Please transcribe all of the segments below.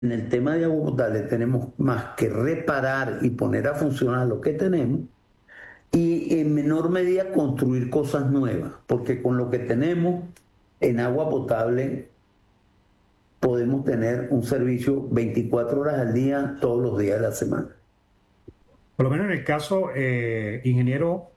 en el tema de agua potable tenemos más que reparar y poner a funcionar lo que tenemos y en menor medida construir cosas nuevas, porque con lo que tenemos en agua potable podemos tener un servicio 24 horas al día, todos los días de la semana. Por lo menos en el caso, ingeniero,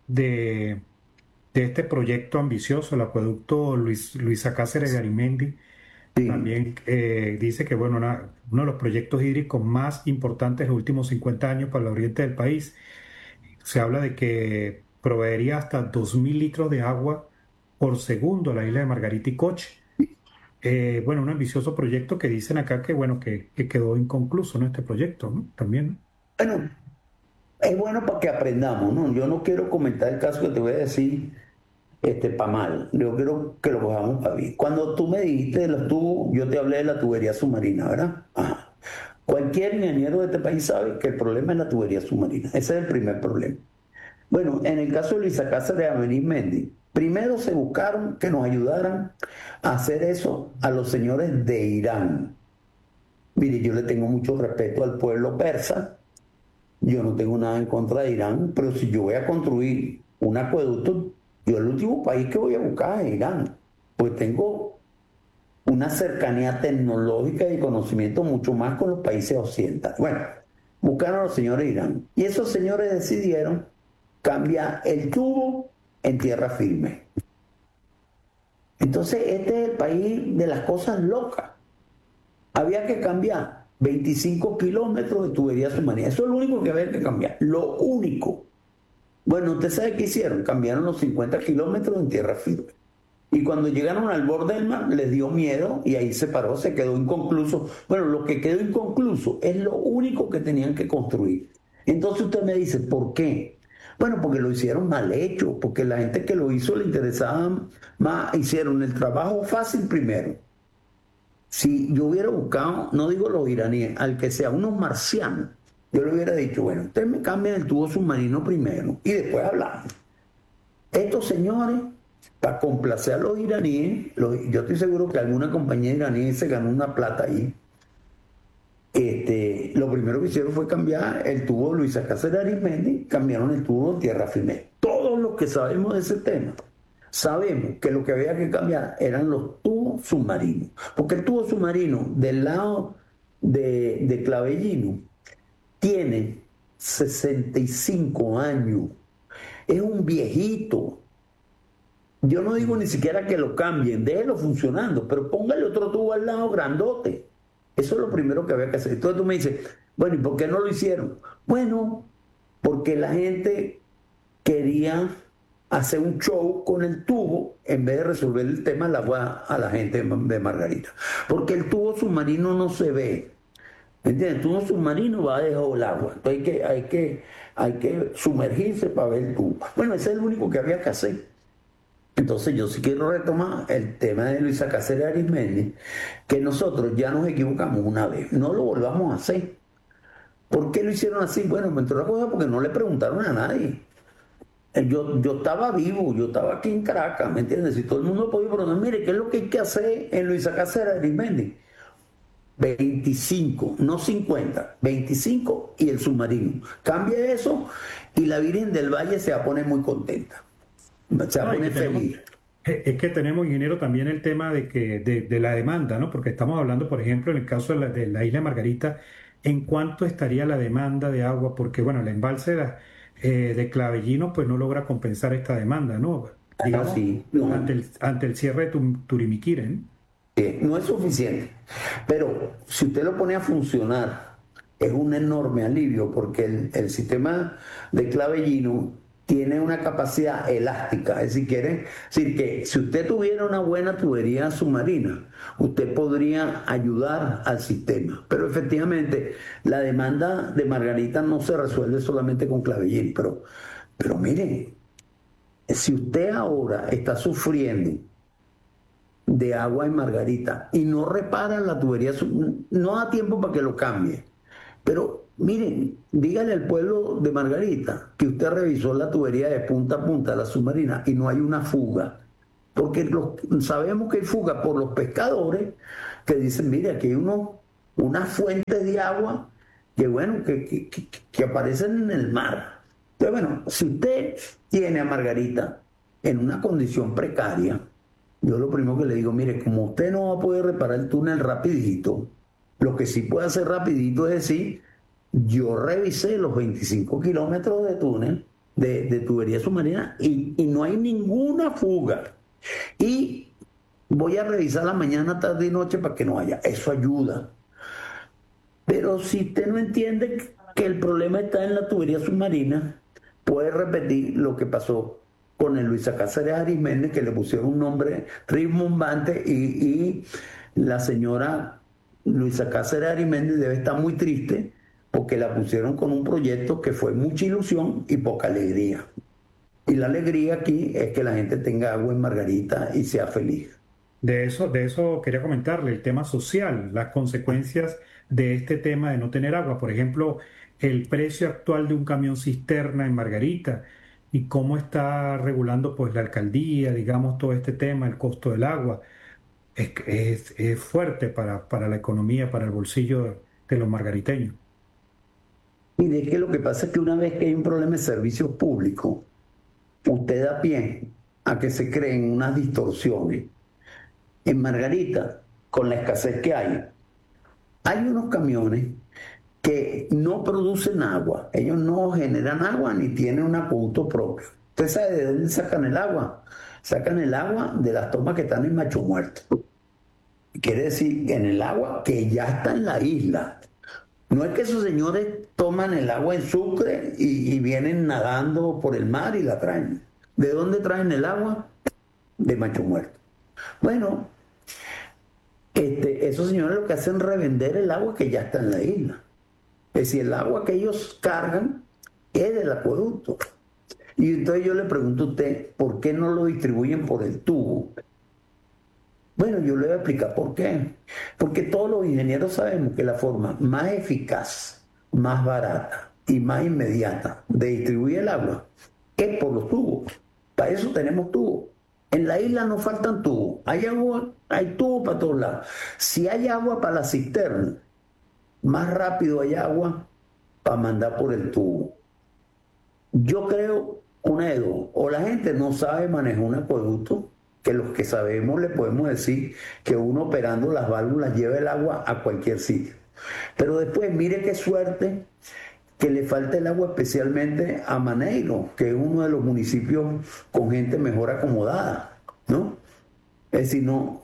de este proyecto ambicioso, el acueducto Luisa Cáceres de Arizmendi, Sí, también dice que bueno, uno de los proyectos hídricos más importantes de los últimos 50 años para el oriente del país. Se habla de que proveería hasta 2.000 litros de agua por segundo a la isla de Margarita y Coche. Bueno, un ambicioso proyecto que dicen acá que bueno, que quedó inconcluso, ¿no? Este proyecto, ¿no? También. bueno, es bueno para que aprendamos, ¿no? Yo no quiero comentar el caso que te voy a decir para mal. Yo quiero que lo cojamos para bien. Cuando tú me dijiste de los tubos, yo te hablé de la tubería submarina, ¿verdad? Ajá. Cualquier ingeniero de este país sabe que el problema es la tubería submarina. Ese es el primer problema. Bueno, en el caso de Luisa Cáceres de Arizmendi, primero se buscaron que nos ayudaran a hacer eso a los señores de Irán. Mire, yo le tengo mucho respeto al pueblo persa, yo no tengo nada en contra de Irán, pero si yo voy a construir un acueducto, yo el último país que voy a buscar es Irán, pues tengo una cercanía tecnológica y conocimiento mucho más con los países occidentales. Bueno, buscaron a los señores de Irán y esos señores decidieron cambiar el tubo en tierra firme. Entonces, este es el país de las cosas locas. Había que cambiar 25 kilómetros de tubería submarina. Eso es lo único que había que cambiar. Lo único. Bueno, ¿usted sabe qué hicieron? Cambiaron los 50 kilómetros en tierra firme. Y cuando llegaron al borde del mar, les dio miedo y ahí se paró, se quedó inconcluso. Bueno, lo que quedó inconcluso es lo único que tenían que construir. Entonces usted me dice, ¿por qué? Bueno, porque lo hicieron mal hecho, porque la gente que lo hizo le interesaba más, hicieron el trabajo fácil primero. Si yo hubiera buscado, no digo los iraníes, al que sea unos marcianos, yo le hubiera dicho, bueno, ustedes me cambian el tubo submarino primero y después hablamos. Estos señores, para complacer a los iraníes, yo estoy seguro que alguna compañía iraní se ganó una plata ahí. Lo primero que hicieron fue cambiar el tubo Luisa Cáceres Arizmendi, cambiaron el tubo de tierra firme. Todos los que sabemos de ese tema, sabemos que lo que había que cambiar eran los tubos submarinos. Porque el tubo submarino del lado de Clavellino tiene 65 años. Es un viejito. Yo no digo ni siquiera que lo cambien, déjelo funcionando, pero póngale otro tubo al lado grandote. Eso es lo primero que había que hacer. Entonces tú me dices, bueno, ¿y por qué no lo hicieron? Bueno, porque la gente quería hacer un show con el tubo en vez de resolver el tema del agua a la gente de Margarita. Porque el tubo submarino no se ve. ¿Me entiendes? El tubo submarino va debajo del agua. Entonces hay que sumergirse para ver el tubo. Bueno, ese es el único que había que hacer. Entonces yo sí quiero retomar el tema de Luisa Cáceres Arizmendi, que nosotros ya nos equivocamos una vez, no lo volvamos a hacer. ¿Por qué lo hicieron así? Bueno, me entró la cosa porque no le preguntaron a nadie. Yo estaba vivo, yo estaba aquí en Caracas, ¿me entiendes? Si todo el mundo podía preguntar, mire, ¿qué es lo que hay que hacer en Luisa Cáceres Arizmendi? 25, no 50, 25 y el submarino. Cambia eso y la Virgen del Valle se va a poner muy contenta, se va a No, poner feliz. es que tenemos, ingeniero, también el tema de la demanda, ¿no? Porque estamos hablando, por ejemplo, en el caso de la isla de Margarita, ¿en cuánto estaría la demanda de agua? Porque, bueno, el embalse de Clavellino, pues no logra compensar esta demanda, ¿no? Digamos, Así, no. ante el cierre de Turimiquiri, No es suficiente. Pero si usted lo pone a funcionar, es un enorme alivio porque el sistema de clavellino tiene una capacidad elástica. Es decir, que si usted tuviera una buena tubería submarina, usted podría ayudar al sistema. Pero efectivamente, la demanda de Margarita no se resuelve solamente con clavellín. Pero mire, si usted ahora está sufriendo de agua en Margarita y no repara la tubería, no da tiempo para que lo cambie. Pero miren, dígale al pueblo de Margarita que usted revisó la tubería de punta a punta de la submarina y no hay una fuga. Porque sabemos que hay fuga por los pescadores que dicen, mire, aquí hay unos unas fuentes de agua que, bueno, que aparecen en el mar. Entonces, bueno, si usted tiene a Margarita en una condición precaria, yo lo primero que le digo, mire, como usted no va a poder reparar el túnel rapidito, lo que sí puede hacer rapidito es decir, yo revisé los 25 kilómetros de túnel, de tubería submarina, y no hay ninguna fuga. Y voy a revisar la mañana, tarde y noche para que no haya. Eso ayuda. Pero si usted no entiende que el problema está en la tubería submarina, puede repetir lo que pasó con el Luisa Cáceres Arismendi, que le pusieron un nombre rimbombante y la señora Luisa Cáceres Arismendi debe estar muy triste porque la pusieron con un proyecto que fue mucha ilusión y poca alegría. Y la alegría aquí es que la gente tenga agua en Margarita y sea feliz. De eso quería comentarle, el tema social, las consecuencias de este tema de no tener agua. Por ejemplo, el precio actual de un camión cisterna en Margarita y cómo está regulando pues la alcaldía, digamos, todo este tema, el costo del agua. Es fuerte para la economía, para el bolsillo de los margariteños. Y de que lo que pasa es que una vez que hay un problema de servicios públicos, usted da pie a que se creen unas distorsiones. En Margarita, con la escasez que hay unos camiones que no producen agua, ellos no generan agua ni tienen un acueducto propio. ¿Usted sabe de dónde sacan el agua? Sacan el agua de las tomas que están en Macho Muerto. Quiere decir, en el agua que ya está en la isla. No es que esos señores toman el agua en Sucre y vienen nadando por el mar y la traen. ¿De dónde traen el agua? De Macho Muerto. Bueno, esos señores lo que hacen es revender el agua que ya está en la isla. Es decir, el agua que ellos cargan es del acueducto. Y entonces yo le pregunto a usted, ¿por qué no lo distribuyen por el tubo? Bueno, yo le voy a explicar por qué. Porque todos los ingenieros sabemos que la forma más eficaz, más barata y más inmediata de distribuir el agua es por los tubos. Para eso tenemos tubos. En la isla no faltan tubos. Hay agua, hay tubos para todos lados. Si hay agua para la cisterna, más rápido hay agua para mandar por el tubo. Yo creo una de dos. O la gente no sabe manejar un acueducto, que los que sabemos le podemos decir que uno operando las válvulas lleva el agua a cualquier sitio. Pero después, mire qué suerte que le falta el agua especialmente a Maneiro, que es uno de los municipios con gente mejor acomodada, ¿no? Es decir, no,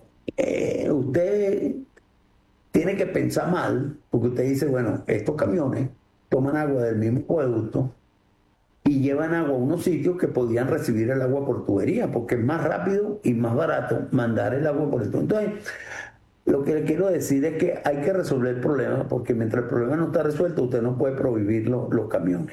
usted tiene que pensar mal, porque usted dice, bueno, estos camiones toman agua del mismo acueducto y llevan agua a unos sitios que podían recibir el agua por tubería, porque es más rápido y más barato mandar el agua por el tubo. Entonces, lo que le quiero decir es que hay que resolver el problema, porque mientras el problema no está resuelto, usted no puede prohibir los camiones.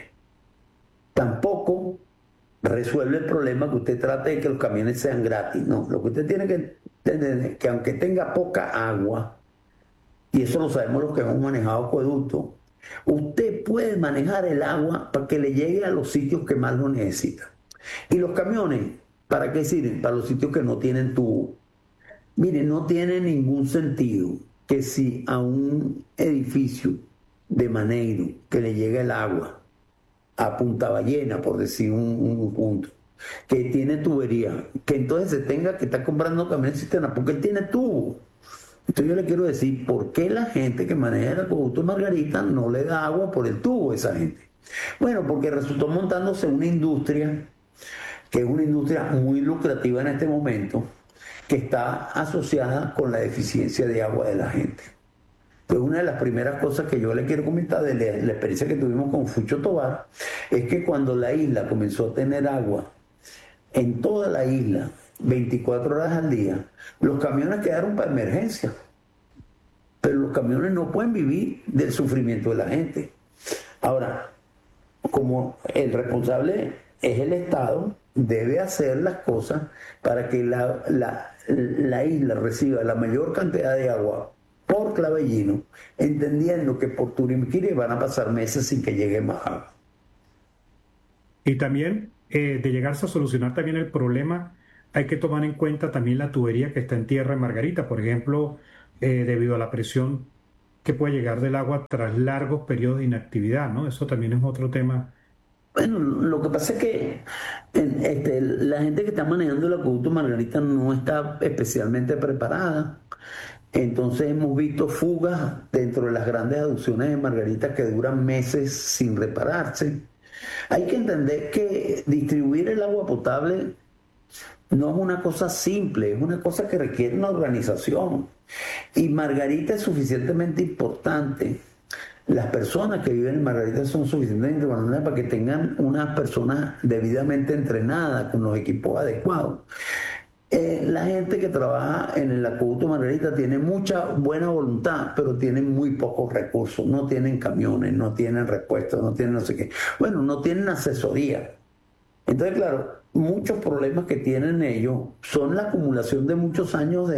Tampoco resuelve el problema que usted trate de que los camiones sean gratis. No, lo que usted tiene que entender es que aunque tenga poca agua, y eso lo sabemos los que hemos manejado acueductos, usted puede manejar el agua para que le llegue a los sitios que más lo necesitan. Y los camiones, ¿para qué sirven? Para los sitios que no tienen tubo. Mire, no tiene ningún sentido que si a un edificio de Maneiro que le llega el agua a Punta Ballena, por decir un punto, que tiene tubería, que entonces se tenga que estar comprando camiones cisterna, porque él tiene tubo. Entonces yo le quiero decir, ¿por qué la gente que maneja el acueducto Margarita no le da agua por el tubo a esa gente? Bueno, porque resultó montándose una industria, que es una industria muy lucrativa en este momento, que está asociada con la deficiencia de agua de la gente. Pues una de las primeras cosas que yo le quiero comentar de la experiencia que tuvimos con Fucho Tobar es que cuando la isla comenzó a tener agua en toda la isla, 24 horas al día, los camiones quedaron para emergencia. Pero los camiones no pueden vivir del sufrimiento de la gente. Ahora, como el responsable es el Estado, debe hacer las cosas para que la isla reciba la mayor cantidad de agua por Clavellino, entendiendo que por Turimquiri van a pasar meses sin que llegue más agua. Y también, de llegarse a solucionar también el problema, hay que tomar en cuenta también la tubería que está en tierra en Margarita. Por ejemplo, debido a la presión que puede llegar del agua tras largos periodos de inactividad, ¿no? Eso también es otro tema. Bueno, lo que pasa es que la gente que está manejando el acueducto Margarita no está especialmente preparada. Entonces hemos visto fugas dentro de las grandes aducciones de Margarita que duran meses sin repararse. Hay que entender que distribuir el agua potable no es una cosa simple, es una cosa que requiere una organización. Y Margarita es suficientemente importante. Las personas que viven en Margarita son suficientemente importantes para que tengan unas personas debidamente entrenadas con los equipos adecuados. La gente que trabaja en el acueducto Margarita tiene mucha buena voluntad, pero tienen muy pocos recursos. No tienen camiones, no tienen repuestos, no tienen no sé qué. Bueno, no tienen asesoría. Entonces, claro, muchos problemas que tienen ellos son la acumulación de muchos años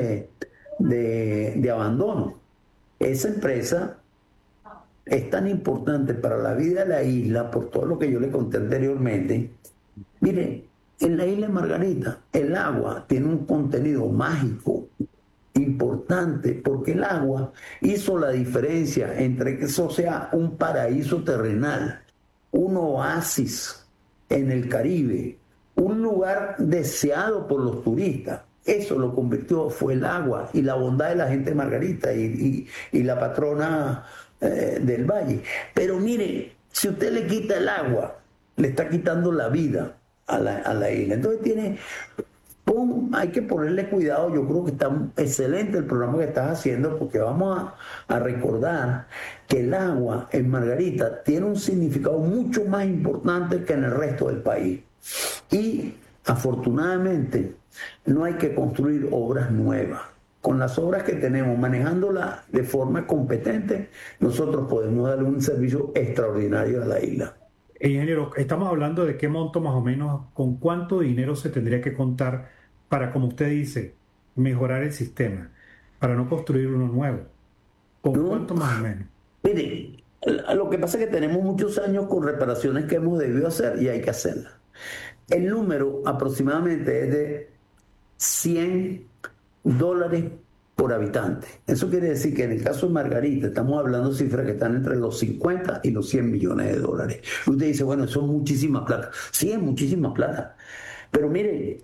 de abandono. Esa empresa es tan importante para la vida de la isla, por todo lo que yo le conté anteriormente. Mire, en la isla de Margarita, el agua tiene un contenido mágico importante, porque el agua hizo la diferencia entre que eso sea un paraíso terrenal, un oasis en el Caribe, un lugar deseado por los turistas. Eso lo convirtió, fue el agua y la bondad de la gente de Margarita y la patrona del valle. Pero mire, si usted le quita el agua, le está quitando la vida a la isla. Entonces hay que ponerle cuidado. Yo creo que está excelente el programa que estás haciendo, porque vamos a recordar que el agua en Margarita tiene un significado mucho más importante que en el resto del país. Y afortunadamente no hay que construir obras nuevas. Con las obras que tenemos, manejándolas de forma competente, nosotros podemos darle un servicio extraordinario a la isla. Ingeniero, estamos hablando de qué monto más o menos, con cuánto dinero se tendría que contar para, como usted dice, mejorar el sistema, para no construir uno nuevo. ¿Con ¿No? cuánto más o menos? Mire, lo que pasa es que tenemos muchos años con reparaciones que hemos debido hacer y hay que hacerlas. El número aproximadamente es de $100 por habitante. Eso quiere decir que en el caso de Margarita estamos hablando de cifras que están entre los 50 y los $100 millones. Usted dice, bueno, eso es muchísima plata. Sí, es muchísima plata. Pero mire,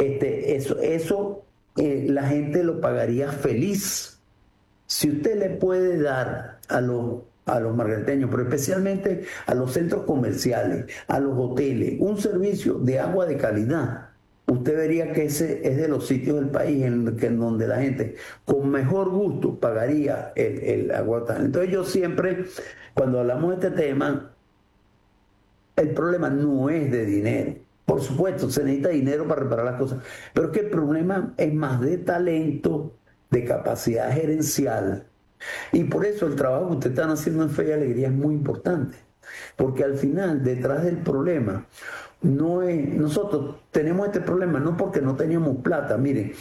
la gente lo pagaría feliz. Si usted le puede dar a los margariteños, pero especialmente a los centros comerciales, a los hoteles, un servicio de agua de calidad, usted vería que ese es de los sitios del país en donde la gente con mejor gusto pagaría el agua. Entonces yo siempre, cuando hablamos de este tema, el problema no es de dinero. Por supuesto, se necesita dinero para reparar las cosas, pero es que el problema es más de talento, de capacidad gerencial. Y por eso el trabajo que ustedes están haciendo en Fe y Alegría es muy importante, porque al final, detrás del problema, nosotros tenemos este problema no porque no teníamos plata. Miren,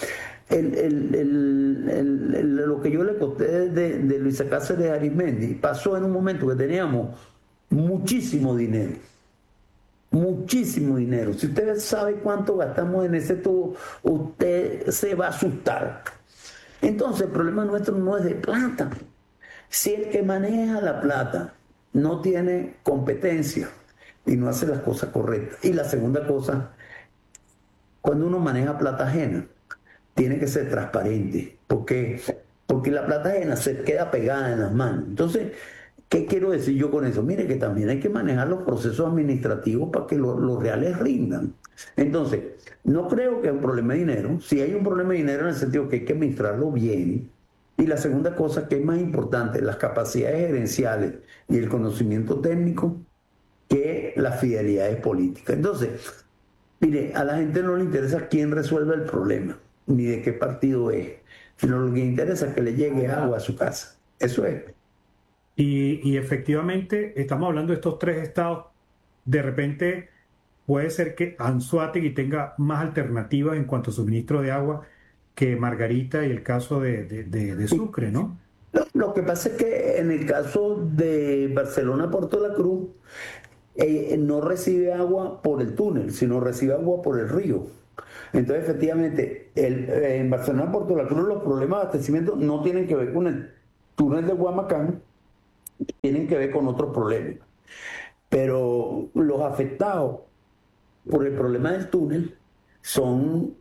lo que yo le conté de Luisa Cáceres de Arismendi pasó en un momento que teníamos muchísimo dinero. Muchísimo dinero. Si usted sabe cuánto gastamos en ese tubo, usted se va a asustar. Entonces, el problema nuestro no es de plata. Si el que maneja la plata no tiene competencia y no hace las cosas correctas. Y la segunda cosa, cuando uno maneja plata ajena, tiene que ser transparente. Porque la plata ajena se queda pegada en las manos. Entonces, ¿qué quiero decir yo con eso? Mire que también hay que manejar los procesos administrativos para que los reales rindan. Entonces, no creo que es un problema de dinero. Sí hay un problema de dinero en el sentido que hay que administrarlo bien. Y la segunda cosa que es más importante, las capacidades gerenciales y el conocimiento técnico, que las fidelidades políticas. Entonces, mire, a la gente no le interesa quién resuelve el problema, ni de qué partido es, sino lo que le interesa es que le llegue agua a su casa. Eso es. Y efectivamente, estamos hablando de estos tres estados. De repente, puede ser que Anzoátegui tenga más alternativas en cuanto a suministro de agua que Margarita y el caso de Sucre, ¿no? Lo que pasa es que en el caso de Barcelona-Puerto La Cruz, no recibe agua por el túnel, sino recibe agua por el río. Entonces, efectivamente, en Barcelona-Puerto La Cruz los problemas de abastecimiento no tienen que ver con el túnel de Guamacán tienen que ver con otros problemas. Pero los afectados por el problema del túnel son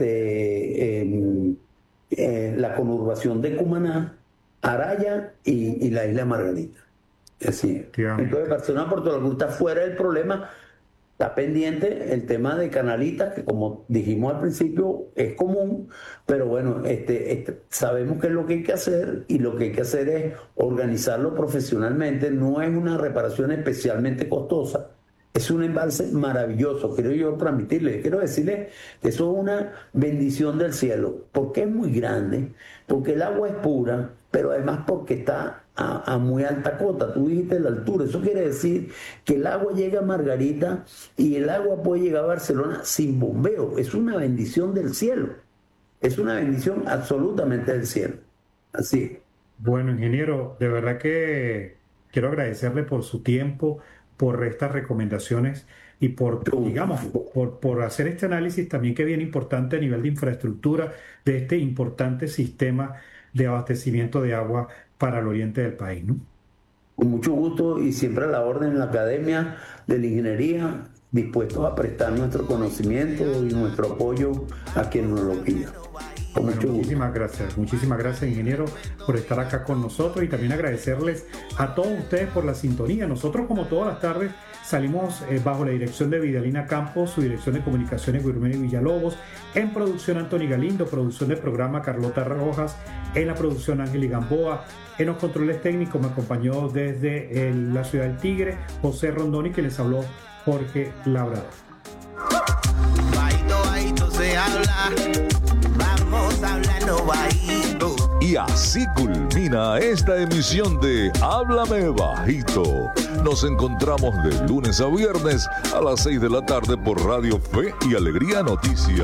la conurbación de Cumaná, Araya y la isla Margarita. Así. Entonces, Barcelona, Puerto La Cruz está fuera del problema. Está pendiente el tema de canalitas, que como dijimos al principio es común, pero bueno, sabemos qué es lo que hay que hacer, y lo que hay que hacer es organizarlo profesionalmente. No es una reparación especialmente costosa, es un embalse maravilloso, quiero yo transmitirle, quiero decirle que eso es una bendición del cielo, porque es muy grande, porque el agua es pura, pero además porque está a muy alta cota. Tú dijiste la altura, eso quiere decir que el agua llega a Margarita y el agua puede llegar a Barcelona sin bombeo. Es una bendición del cielo, es una bendición absolutamente del cielo. Así. Bueno, ingeniero, de verdad que quiero agradecerle por su tiempo, por estas recomendaciones y por hacer este análisis también, que es bien importante a nivel de infraestructura de este importante sistema de abastecimiento de agua para el oriente del país, ¿no? Con mucho gusto, y siempre a la orden en la Academia de la Ingeniería, dispuestos a prestar nuestro conocimiento y nuestro apoyo a quien nos lo pida. Bueno, muchísimas gracias, ingeniero, por estar acá con nosotros, y también agradecerles a todos ustedes por la sintonía. Nosotros, como todas las tardes, salimos bajo la dirección de Vidalina Campos, su dirección de comunicaciones Guillermo Villalobos, en producción Anthony Galindo, producción del programa Carlota Rojas, en la producción Ángel Gamboa, en los controles técnicos me acompañó desde la ciudad del Tigre José Rondoni, que les habló Jorge Labrador. Bajito se habla. Vamos hablando bajito. Y así culmina esta emisión de Háblame Bajito. Nos encontramos de lunes a viernes a las 6 de la tarde por Radio Fe y Alegría Noticias.